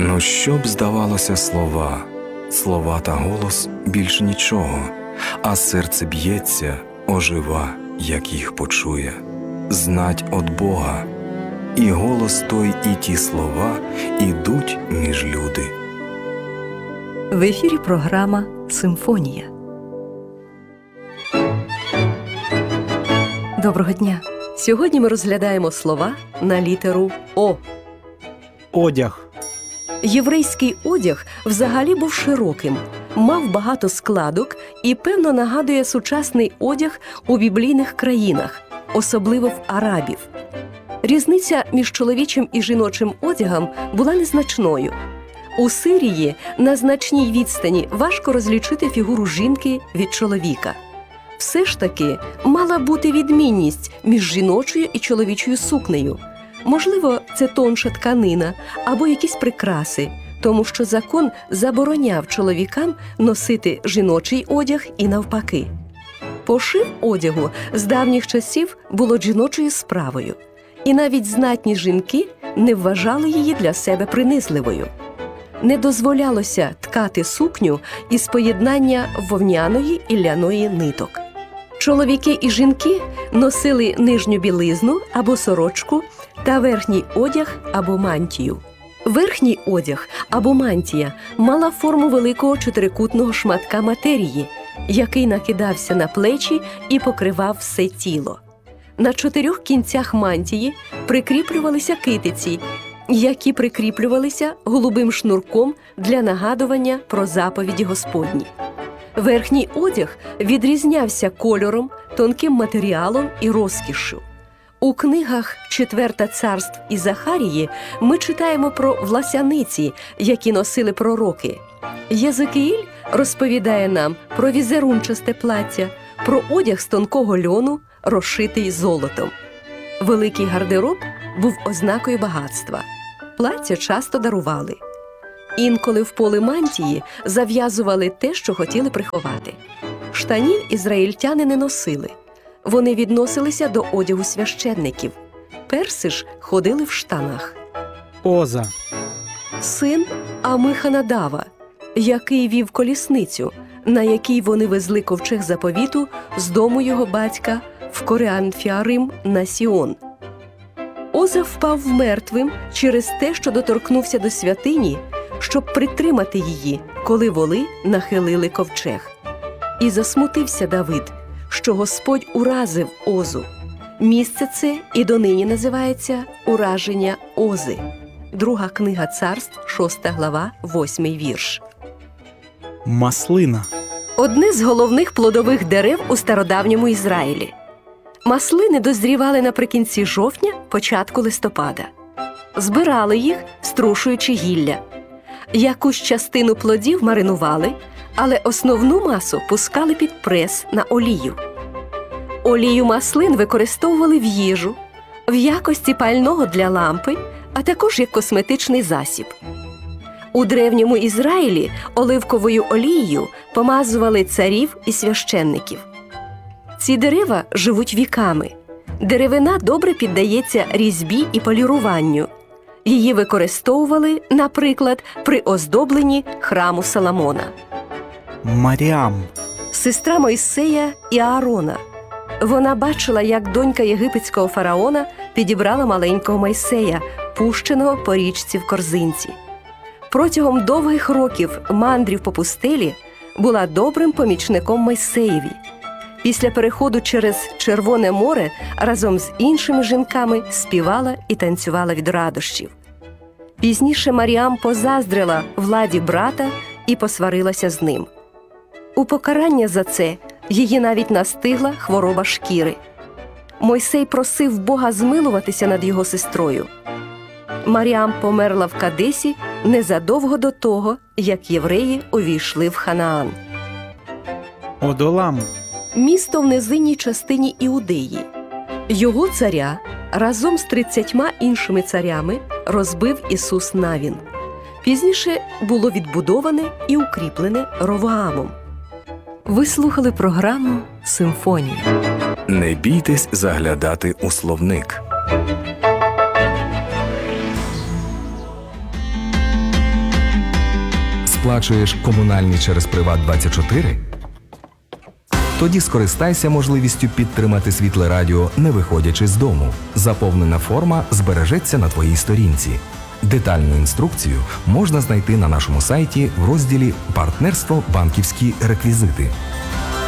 Ну, що б здавалося слова та голос більш нічого, а серце б'ється, ожива, як їх почує. Знать от Бога, і голос той, і ті слова ідуть між люди. В ефірі програма «Симфонія». Доброго дня! Сьогодні ми розглядаємо слова на літеру «О». Одяг. Єврейський одяг взагалі був широким, мав багато складок і, певно, нагадує сучасний одяг у біблійних країнах, особливо в арабів. Різниця між чоловічим і жіночим одягом була незначною. У Сирії на значній відстані важко розлічити фігуру жінки від чоловіка. Все ж таки мала бути відмінність між жіночою і чоловічою сукнею. Можливо, це тонша тканина або якісь прикраси, тому що закон забороняв чоловікам носити жіночий одяг і навпаки. Пошив одягу з давніх часів було жіночою справою, і навіть знатні жінки не вважали її для себе принизливою. Не дозволялося ткати сукню із поєднання вовняної і ляної ниток. Чоловіки і жінки носили нижню білизну або сорочку та верхній одяг або мантію. Верхній одяг або мантія мала форму великого чотирикутного шматка матерії, який накидався на плечі і покривав все тіло. На 4 кінцях мантії прикріплювалися китиці, які прикріплювалися голубим шнурком для нагадування про заповіді Господні. Верхній одяг відрізнявся кольором, тонким матеріалом і розкішшю. У книгах «Четверте царств» і «Захарії» ми читаємо про власяниці, які носили пророки. Єзекіїль розповідає нам про візерунчасте плаття, про одяг з тонкого льону, розшитий золотом. Великий гардероб був ознакою багатства. Плаття часто дарували. Інколи в поле мантії зав'язували те, що хотіли приховати. Штанів ізраїльтяни не носили. Вони відносилися до одягу священників. Перси ж ходили в штанах. Оза. Син Амиханадава, який вів колісницю, на якій вони везли ковчег заповіту з дому його батька в Кореанфіарим на Сіон. Оза впав мертвим через те, що доторкнувся до святині, щоб притримати її, коли воли нахилили ковчег. І засмутився Давид, що Господь уразив Озу. Місце це і донині називається «Ураження Ози». Друга книга царств, 6 глава, 8 вірш. Маслина. Одне з головних плодових дерев у стародавньому Ізраїлі. Маслини дозрівали наприкінці жовтня, початку листопада. Збирали їх, струшуючи гілля. Якусь частину плодів маринували, але основну масу пускали під прес на олію. Олію маслин використовували в їжу, в якості пального для лампи, а також як косметичний засіб. У древньому Ізраїлі оливковою олією помазували царів і священників. Ці дерева живуть віками. Деревина добре піддається різьбі і поліруванню. Її використовували, наприклад, при оздобленні храму Соломона. Маріам. Сестра Мойсея і Аарона. Вона бачила, як донька єгипетського фараона підібрала маленького Мойсея, пущеного по річці в корзинці. Протягом довгих років мандрів по пустелі була добрим помічником Мойсеєві. Після переходу через Червоне море разом з іншими жінками співала і танцювала від радощів. Пізніше Маріам позаздрила владі брата і посварилася з ним. У покарання за це її навіть настигла хвороба шкіри. Мойсей просив Бога змилуватися над його сестрою. Маріам померла в Кадесі незадовго до того, як євреї увійшли в Ханаан. Одолам. Місто в низинній частині Іудеї. Його царя разом з 30 іншими царями розбив Ісус Навін. Пізніше було відбудоване і укріплене Ровоамом. Ви слухали програму «Симфонія». Не бійтесь заглядати у словник. сплачуєш комунальні через Приват24? Тоді скористайся можливістю підтримати Світле Радіо, не виходячи з дому. Заповнена форма збережеться на твоїй сторінці. Детальну інструкцію можна знайти на нашому сайті в розділі «Партнерство. Банківські реквізити».